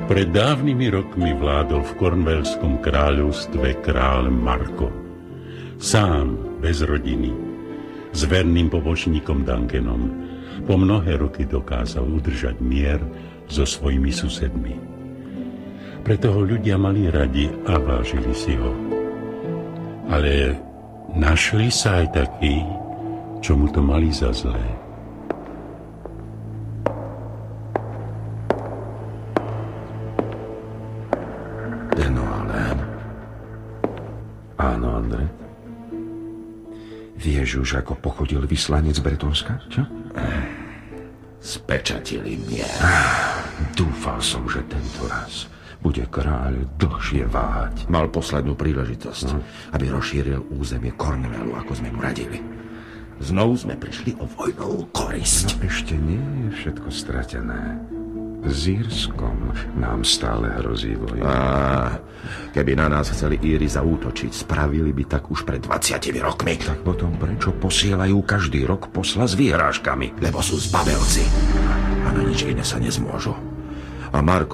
Pred dávnymi rokmi vládol v Cornwallskom kráľovstve kráľ Marko. Sám, bez rodiny, s verným pobočníkom Duncanom, po mnohé roky dokázal udržať mier so svojimi susedmi. Preto ho ľudia mali radi a vážili si ho. Ale našli sa aj takí, čo mu to mali za zlé. Áno, Andrej. Vieš už, ako pochodil vyslanec Bretonska, čo? Spečatili mier. Dúfal som, že tento raz bude kráľ dlhšie váhať. Mal poslednú príležitosť, aby rozšíril územie Cornwallu, ako sme mu radili. Znovu sme prišli o vojnovú korisť. No ešte nie je všetko stratené. S Írskom nám stále hrozí vojna. Keby na nás chceli Íri zaútočiť, spravili by tak už pred 20 rokmi. Tak potom prečo posielajú každý rok posla s výhrážkami? Lebo sú zbabelci a na nič iné sa nezmôžu. A Marko